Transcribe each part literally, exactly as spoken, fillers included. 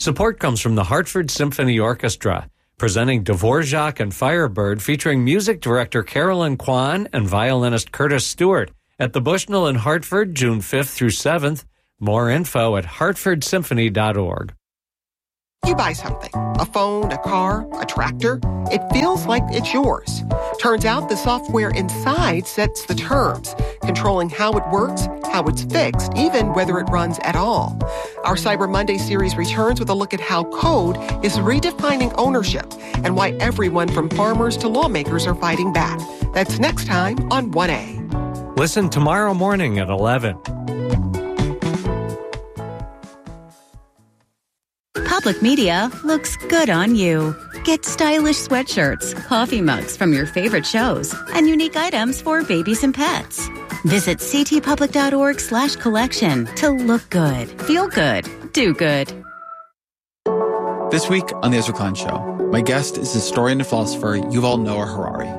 Support comes from the Hartford Symphony Orchestra, presenting Dvorak and Firebird, featuring music director Carolyn Kwan and violinist Curtis Stewart at the Bushnell in Hartford, June fifth through seventh. More info at hartford symphony dot org. You buy something, a phone, a car, a tractor, it feels like it's yours. Turns out the software inside sets the terms, controlling how it works, how it's fixed, even whether it runs at all. Our Cyber Monday series returns with a look at how code is redefining ownership and why everyone from farmers to lawmakers are fighting back. That's next time on one A. Listen tomorrow morning at eleven. Public Media looks good on you. Get stylish sweatshirts, coffee mugs from your favorite shows, and unique items for babies and pets. Visit ctpublic.org slash collection to look good, feel good, do good. This week on The Ezra Klein Show, my guest is historian and philosopher Yuval Noah Harari.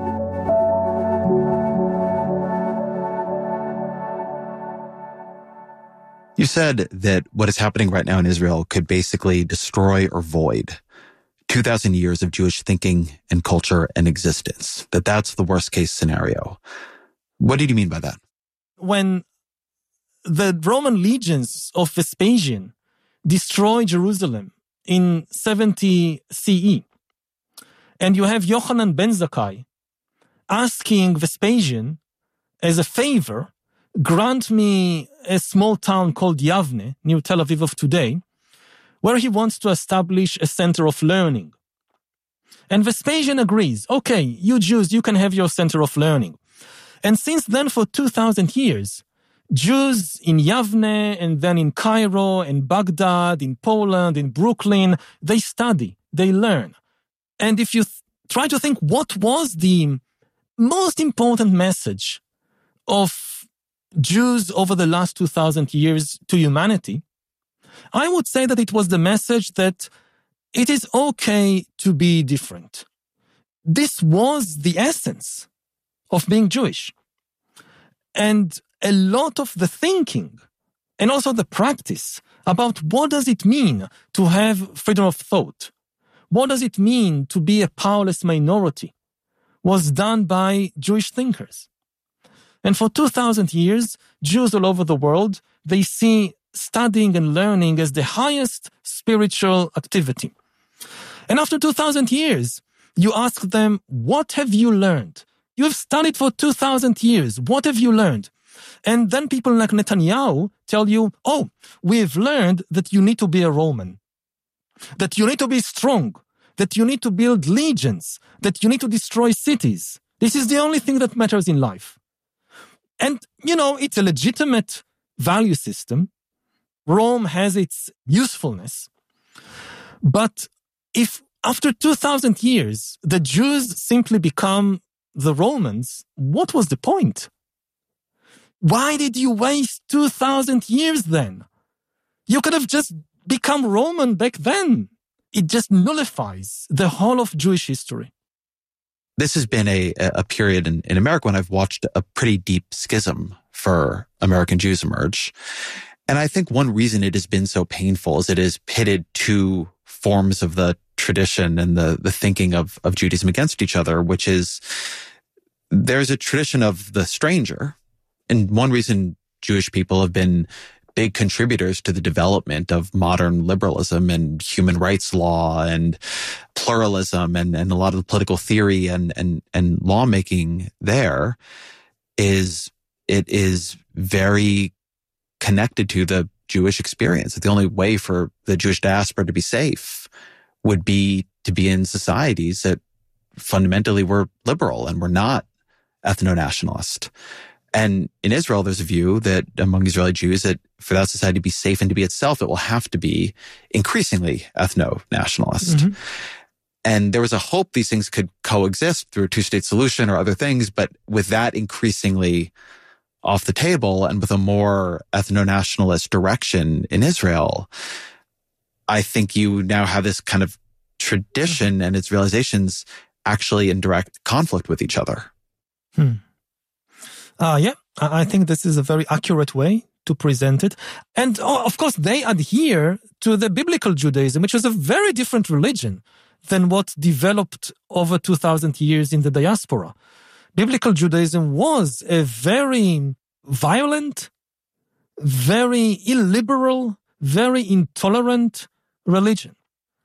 You said that what is happening right now in Israel could basically destroy or void two thousand years of Jewish thinking and culture and existence, that that's the worst case scenario. What did you mean by that? When the Roman legions of Vespasian destroyed Jerusalem in seventy C E, and you have Yochanan ben Zakkai asking Vespasian as a favor, grant me a small town called Yavne, near Tel Aviv of today, where he wants to establish a center of learning. And Vespasian agrees, okay, you Jews, you can have your center of learning. And since then, for two thousand years, Jews in Yavne and then in Cairo, in Baghdad, in Poland, in Brooklyn, they study, they learn. And if you th- try to think what was the most important message of Jews over the last two thousand years to humanity, I would say that it was the message that it is okay to be different. This was the essence of being Jewish. And a lot of the thinking and also the practice about what does it mean to have freedom of thought, what does it mean to be a powerless minority, was done by Jewish thinkers. And for two thousand years, Jews all over the world, they see studying and learning as the highest spiritual activity. And after two thousand years, you ask them, what have you learned? You have studied for two thousand years. What have you learned? And then people like Netanyahu tell you, oh, we've learned that you need to be a Roman, that you need to be strong, that you need to build legions, that you need to destroy cities. This is the only thing that matters in life. And, you know, it's a legitimate value system. Rome has its usefulness. But if after two thousand years, the Jews simply become the Romans, what was the point? Why did you waste two thousand years then? You could have just become Roman back then. It just nullifies the whole of Jewish history. This has been a, a period in, in America when I've watched a pretty deep schism for American Jews emerge. And I think one reason it has been so painful is it has pitted two forms of the tradition and the, the thinking of, of Judaism against each other, which is there's a tradition of the stranger. And one reason Jewish people have been big contributors to the development of modern liberalism and human rights law and pluralism and, and a lot of the political theory and, and, and lawmaking there is it is very connected to the Jewish experience. The only way for the Jewish diaspora to be safe would be to be in societies that fundamentally were liberal and were not ethno-nationalist. And in Israel, there's a view that among Israeli Jews that for that society to be safe and to be itself, it will have to be increasingly ethno-nationalist. Mm-hmm. And there was a hope these things could coexist through a two-state solution or other things, but with that increasingly off the table and with a more ethno-nationalist direction in Israel, I think you now have this kind of tradition and its realizations actually in direct conflict with each other. Hmm. Uh, yeah, I think this is a very accurate way to present it. And oh, of course, they adhere to the biblical Judaism, which was a very different religion than what developed over two thousand years in the diaspora. Biblical Judaism was a very violent, very illiberal, very intolerant religion.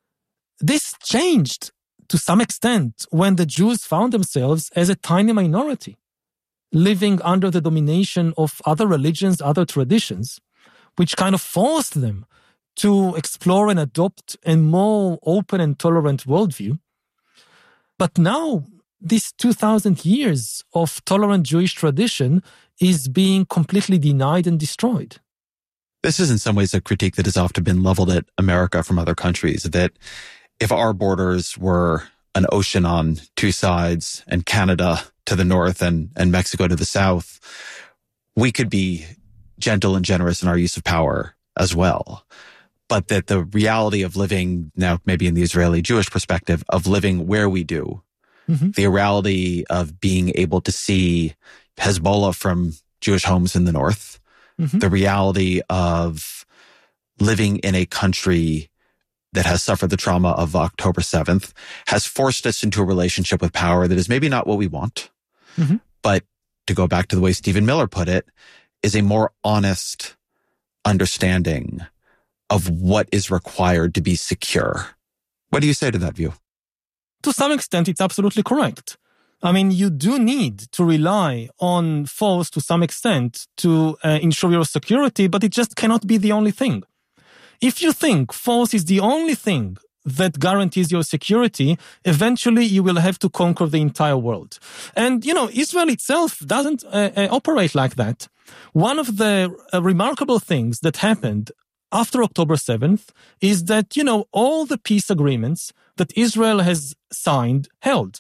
This changed to some extent when the Jews found themselves as a tiny minority, living under the domination of other religions, other traditions, which kind of forced them to explore and adopt a more open and tolerant worldview. But now, this two thousand years of tolerant Jewish tradition is being completely denied and destroyed. This is in some ways a critique that has often been leveled at America from other countries, that if our borders were an ocean on two sides and Canada to the north and, and Mexico to the south, we could be gentle and generous in our use of power as well. But that the reality of living now, maybe in the Israeli Jewish perspective, of living where we do, mm-hmm. the reality of being able to see Hezbollah from Jewish homes in the north, mm-hmm. the reality of living in a country that has suffered the trauma of October seventh has forced us into a relationship with power that is maybe not what we want, mm-hmm. but to go back to the way Stephen Miller put it, is a more honest understanding of what is required to be secure. What do you say to that view? To some extent, it's absolutely correct. I mean, you do need to rely on force to some extent to uh, ensure your security, but it just cannot be the only thing. If you think force is the only thing that guarantees your security, eventually you will have to conquer the entire world. And, you know, Israel itself doesn't uh, uh, operate like that. One of the uh, remarkable things that happened after October seventh is that, you know, all the peace agreements that Israel has signed held.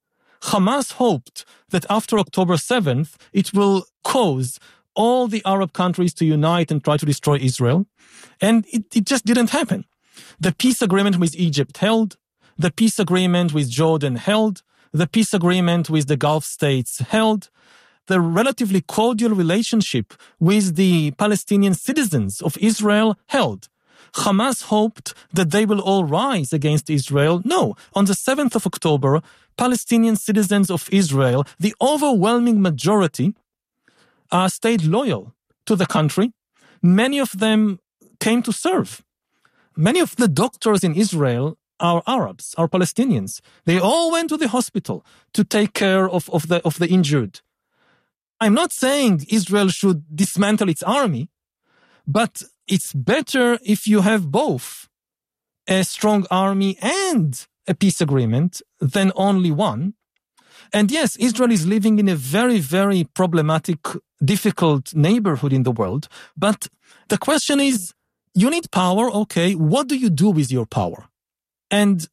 Hamas hoped that after October seventh, it will cause all the Arab countries to unite and try to destroy Israel. And it, it just didn't happen. The peace agreement with Egypt held. The peace agreement with Jordan held. The peace agreement with the Gulf states held. The relatively cordial relationship with the Palestinian citizens of Israel held. Hamas hoped that they will all rise against Israel. No, on the seventh of October, Palestinian citizens of Israel, the overwhelming majority, uh, stayed loyal to the country. Many of them came to serve. Many of the doctors in Israel are Arabs, are Palestinians. They all went to the hospital to take care of, of, the, of the injured. I'm not saying Israel should dismantle its army, but it's better if you have both a strong army and a peace agreement than only one. And yes, Israel is living in a very, very problematic, difficult neighborhood in the world. But the question is, you need power, okay, what do you do with your power? And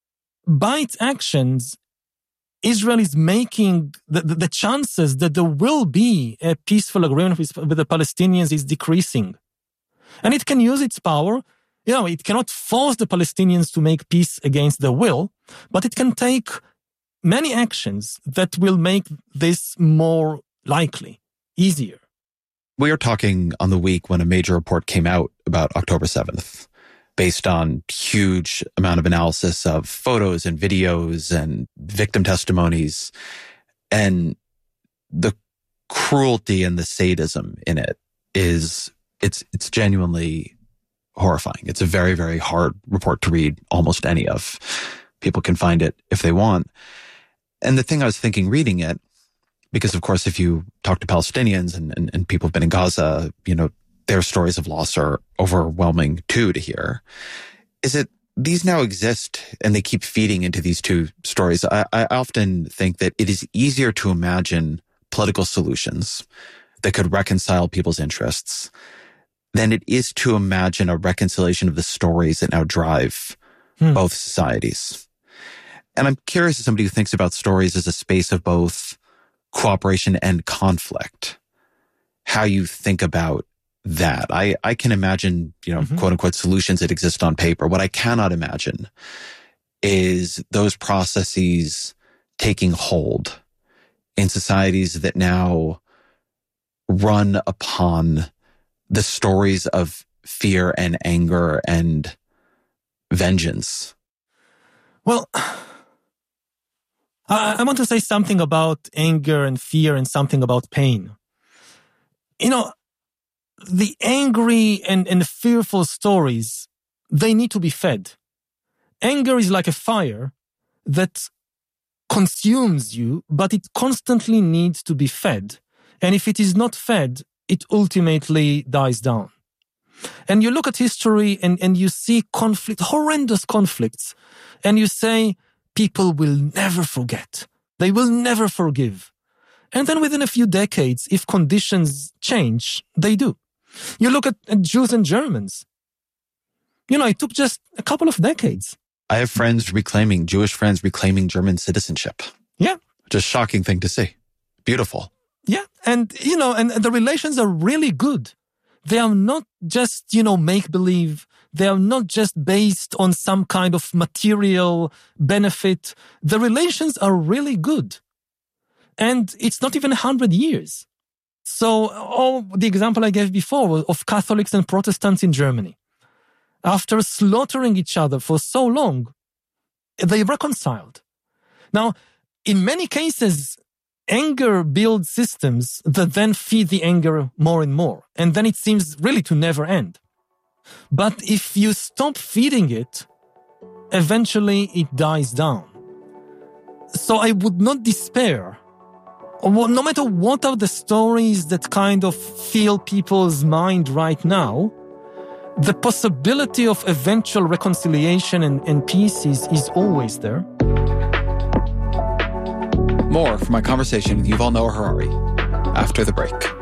by its actions, Israel is making the, the, the chances that there will be a peaceful agreement with, with the Palestinians is decreasing. And it can use its power. You know, it cannot force the Palestinians to make peace against their will, but it can take many actions that will make this more likely, easier. We are talking on the week when a major report came out about October seventh, based on huge amount of analysis of photos and videos and victim testimonies. And the cruelty and the sadism in it is, it's, it's genuinely horrifying. It's a very, very hard report to read, almost any of. People can find it if they want. And the thing I was thinking reading it, because of course, if you talk to Palestinians and, and, and people who've been in Gaza, you know, their stories of loss are overwhelming too to hear, is that these now exist and they keep feeding into these two stories. I, I often think that it is easier to imagine political solutions that could reconcile people's interests than it is to imagine a reconciliation of the stories that now drive hmm. both societies. And I'm curious as somebody who thinks about stories as a space of both cooperation and conflict, how you think about that. I, I can imagine, you know, mm-hmm. quote unquote solutions that exist on paper. What I cannot imagine is those processes taking hold in societies that now run upon the stories of fear and anger and vengeance? Well, I, I want to say something about anger and fear and something about pain. You know, the angry and, and fearful stories, they need to be fed. Anger is like a fire that consumes you, but it constantly needs to be fed. And if it is not fed, it ultimately dies down. And you look at history and, and you see conflict, horrendous conflicts, and you say, people will never forget. They will never forgive. And then within a few decades, if conditions change, they do. You look at, at Jews and Germans. You know, it took just a couple of decades. I have friends reclaiming, Jewish friends reclaiming German citizenship. Yeah. Just shocking thing to see. Beautiful. Yeah. And, you know, and, and the relations are really good. They are not just, you know, make-believe. They are not just based on some kind of material benefit. The relations are really good. And it's not even a hundred years. So, oh, the example I gave before of Catholics and Protestants in Germany. After slaughtering each other for so long, they reconciled. Now, in many cases, anger builds systems that then feed the anger more and more. And then it seems really to never end. But if you stop feeding it, eventually it dies down. So I would not despair. No matter what are the stories that kind of fill people's mind right now, the possibility of eventual reconciliation and, and peace is, is always there. More from my conversation with Yuval Noah Harari after the break.